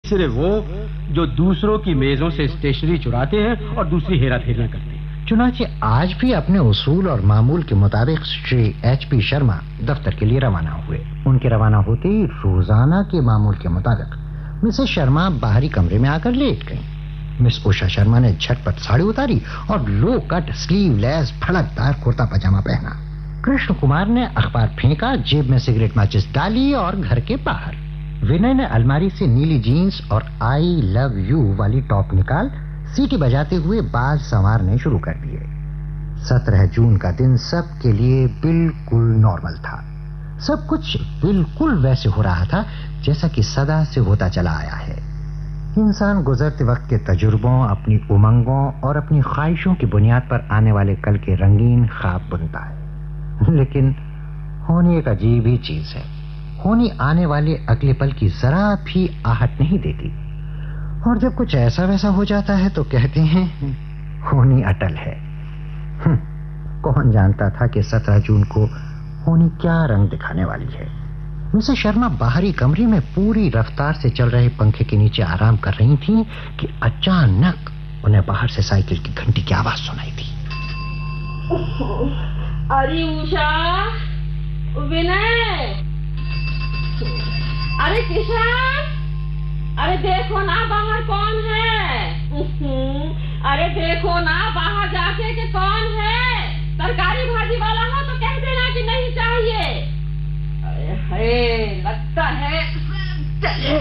सिर्फ वो जो दूसरों की मेजों से स्टेशनरी चुराते हैं और दूसरी हेराफेरियां करते हैं। चुनांचे आज भी अपने उसूल और मामूल के मुताबिक श्री H.P. शर्मा दफ्तर के लिए रवाना हुए। उनके रवाना होते ही रोजाना के मामूल के मुताबिक मिसेस शर्मा बाहरी कमरे में आकर लेट गईं। मिस उषा शर्मा ने झटपट साड़ी उतारी और लो कट स्लीवलेस फड़कदार कुर्ता पजामा पहना। कृष्ण कुमार ने अखबार फेंका, जेब में सिगरेट माचिस डाली और घर के बाहर। विनय ने अलमारी से नीली जीन्स और आई लव यू वाली टॉप निकाल सीटी बजाते हुए बाल संवारने शुरू कर दिए। 17 जून का दिन सबके लिए बिल्कुल नॉर्मल था। सब कुछ बिल्कुल वैसे हो रहा था जैसा कि सदा से होता चला आया है। इंसान गुजरते वक्त के तजुर्बों, अपनी उमंगों और अपनी ख्वाहिशों की बुनियाद पर आने वाले कल के रंगीन ख्वाब बुनता है। लेकिन होनी एक अजीब ही चीज है। होनी आने वाले अगले पल की जरा भी आहट नहीं देती, और जब कुछ ऐसा वैसा हो जाता है तो कहते हैं होनी अटल है। कौन जानता था कि 17 जून को होनी क्या रंग दिखाने वाली है। मिसेस शर्मा बाहरी कमरे में पूरी रफ्तार से चल रहे पंखे के नीचे आराम कर रही थीं कि अचानक उन्हें बाहर से साइकिल की घंटी की आवाज सुनाई दी। अरे उषा, विनय, अरे किशन, अरे देखो ना बाहर कौन है। अरे देखो ना बाहर जाके कि कौन है। तरकारी भाजी वाला हो तो कह देना कि नहीं चाहिए। लगता है चले।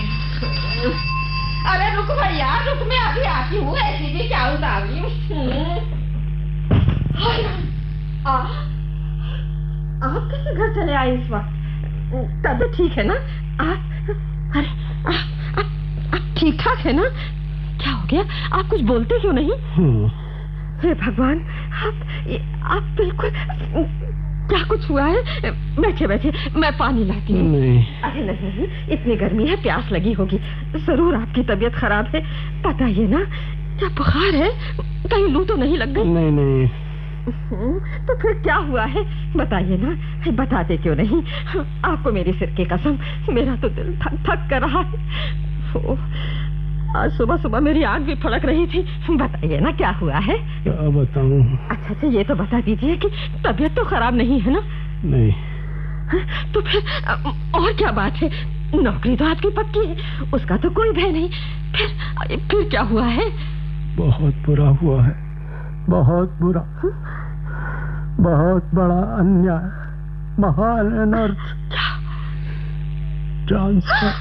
अरे रुक भैया, रुक, मैं अभी आती हूँ। ऐसी भी क्या उतावली। आप कैसे घर चले आए इस वक्त? तबीयत ठीक है ना? अरे आप ठीक ठाक है ना? क्या हो गया? आप कुछ बोलते क्यों नहीं? हे भगवान, आप बिल्कुल, क्या कुछ हुआ है? बैठे बैठे, मैं पानी लाती हूँ। नहीं। अरे नहीं, इतनी गर्मी है, प्यास लगी होगी। जरूर आपकी तबीयत खराब है। बताइए ना, क्या बुखार है? कहीं लू तो नहीं लग गई? नहीं नहीं। तो फिर क्या हुआ है? बताइए ना, बताते क्यों नहीं? आपको मेरी सिर की कसम, मेरा तो दिल थक थक कर रहा है। आज सुबह सुबह मेरी आंख भी फड़क रही थी। बताइए ना, क्या हुआ है? क्या बताऊं? अच्छा, ये तो बता दीजिए कि तबीयत तो खराब नहीं है ना? नहीं। तो फिर और क्या बात है? नौकरी तो आपकी पक्की है, उसका तो कोई भय नहीं। फिर क्या हुआ है? बहुत बुरा हुआ है, बहुत बुरा। बहुत बड़ा अन्याय, महान अनर्थ। क्या? ट्रांसफर।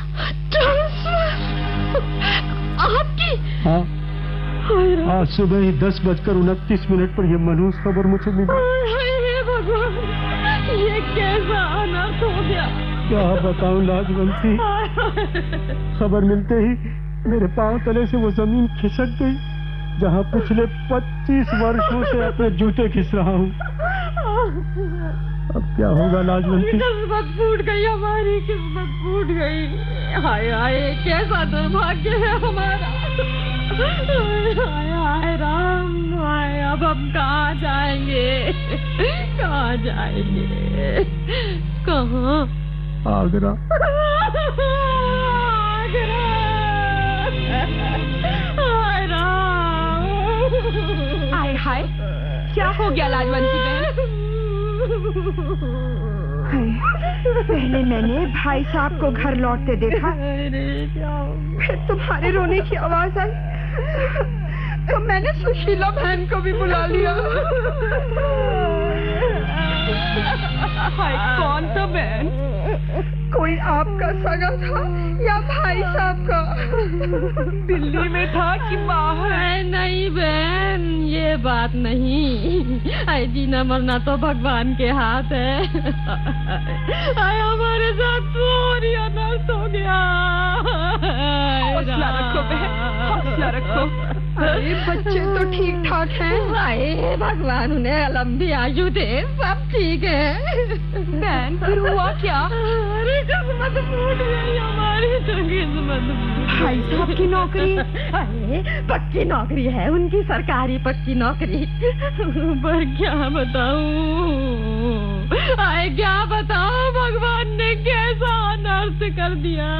आपकी? हाँ, आज सुबह ही 10:29 पर यह मनहूस खबर मुझे मिली। हे भगवान, ये कैसा अनर्थ हो गया? क्या बताऊं लाजवंती, खबर मिलते ही मेरे पांव तले से वो जमीन खिसक गई जहां पिछले 25 वर्षों से अपने जूते घिस रहा हूँ। अब क्या होगा लाजवंती? किस्मत फूट गई हमारी, किस्मत फूट गई। हाय हाय, कैसा दुर्भाग्य है हमारा। हाय हाय राम, हाय, अब हम कहाँ जाएंगे? कहाँ जाएंगे? कहाँ? आगरा। आगरा। हाय राम। हाय हाय, क्या हो गया लाजवंती बहन? पहले मैंने भाई साहब को घर लौटते देखा, फिर तुम्हारे रोने की आवाज आई, तो मैंने सुशीला बहन को भी बुला लिया। कौन था बहन? कोई आपका सगा था या भाई साहब का? दिल्ली में था कि बाहर? नहीं बहन, ये बात नहीं। आई जीना मरना तो भगवान के हाथ है। आई हमारे साथ पूरी अनर्थ हो गया। हौसला रखो बहन, हौसला रखो। अरे बच्चे तो ठीक ठाक हैं। अरे भगवान उन्हें लंबी आयु दे, सब ठीक है। बहन, फिर हुआ क्या? अरे किस्मत फूट गई हमारी, तो किस्मत। भाई साहब की नौकरी? अरे पक्की नौकरी है उनकी, सरकारी पक्की नौकरी। पर क्या बताऊं, आए क्या बताऊं, भगवान ने कैसा अनर्थ कर दिया।